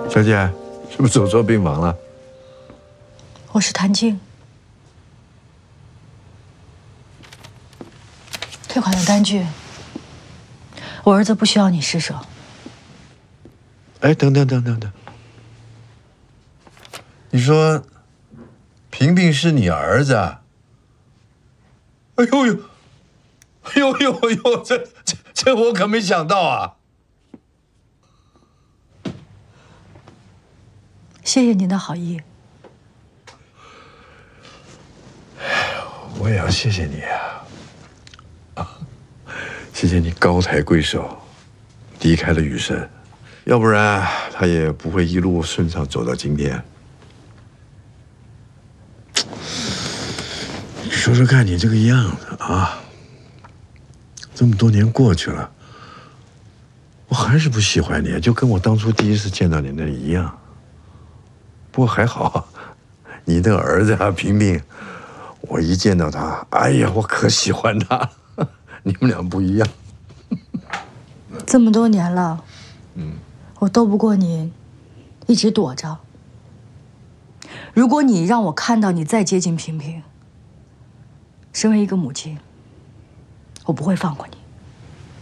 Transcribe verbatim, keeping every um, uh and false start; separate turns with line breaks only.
小姐，是不是走错病房了？
我是谭静。退款的单据，我儿子不需要你施舍。
哎，等等等等等，你说平平是你儿子？哎呦呦，哎呦呦呦，这这这我可没想到啊！
谢谢您的好意。
我也要谢谢你啊！啊，谢谢你高抬贵手，离开了雨生，要不然他也不会一路顺畅走到今天。你说说看，你这个样子啊，这么多年过去了，我还是不喜欢你，就跟我当初第一次见到你那一样。不过还好，你的儿子啊，平平。我一见到他，哎呀，我可喜欢他。你们俩不一样。
这么多年了，嗯，我斗不过你，一直躲着。如果你让我看到你再接近平平，身为一个母亲，我不会放过你。